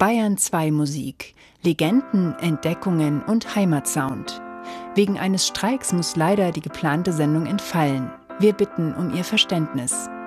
Bayern 2 Musik. Legenden, Entdeckungen und Heimatsound. Wegen eines Streiks muss leider die geplante Sendung entfallen. Wir bitten um Ihr Verständnis.